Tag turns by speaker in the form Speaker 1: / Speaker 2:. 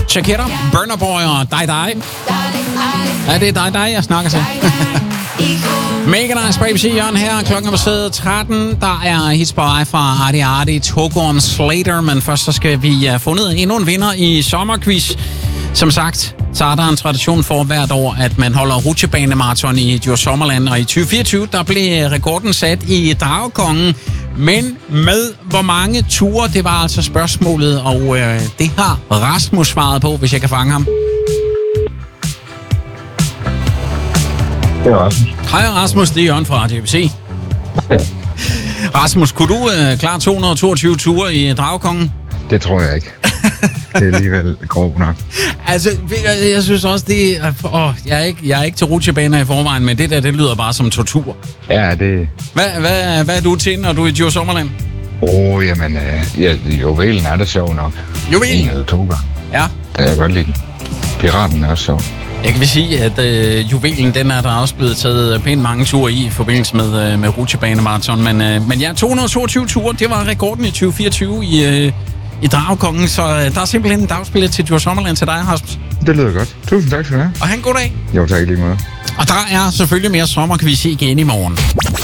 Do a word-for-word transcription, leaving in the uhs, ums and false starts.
Speaker 1: Shakira, Burna Boy og Dig Dig. Ja, det er Dig Dig, jeg snakker til. Mega nice, baby, siger Jørgen her. Klokken er blevet tretten. Der er hits på vej fra Arti Arti, Togon, Slater. Men først så skal vi have fundet endnu en vinder i sommerquiz. Som sagt, så er der en tradition for hvert år, at man holder rutsjebanemarathon i Djurs Sommerland. Og i tyve fireogtyve, der blev rekorden sat i Dragekongen. Men med hvor mange ture, det var altså spørgsmålet. Og øh, det har Rasmus svaret på, hvis jeg kan fange ham.
Speaker 2: Det er Rasmus.
Speaker 1: Hej Rasmus, det er Jørgen fra D B C. Rasmus, kunne du øh, klare to hundrede og toogtyve ture i Dragekongen?
Speaker 2: Det tror jeg ikke. Det er alligevel grov nok.
Speaker 1: Altså, jeg, jeg synes også, det er... Åh, jeg, er ikke, jeg er ikke til rutsjebaner i forvejen, men det der, det lyder bare som tortur.
Speaker 2: Ja, det...
Speaker 1: Hvad, hvad, hvad er du til, når du er i Djurs Sommerland?
Speaker 2: Åh, oh, jamen, øh, ja, juvelen er da sjov nok.
Speaker 1: Juvelen?
Speaker 2: En eller to gange.
Speaker 1: Ja.
Speaker 2: Det er jeg godt lide. Piraten er også sjov.
Speaker 1: Jeg kan sige, at øh, juvelen, den er der også blevet taget pænt mange ture i, i forbindelse med, øh, med rutsjebanemarathon. Men, øh, men ja, to hundrede og toogtyve ture, det var rekorden i tyve fireogtyve i, øh, i Dragekongen. Så øh, der er simpelthen en dagsbillet til Djurs Sommerland til dig, Rasmus.
Speaker 2: Det lyder godt. Tusind tak skal du have.
Speaker 1: Og have en god dag.
Speaker 2: Jo, tak lige måde.
Speaker 1: Og der er selvfølgelig mere sommerquiz igen i morgen.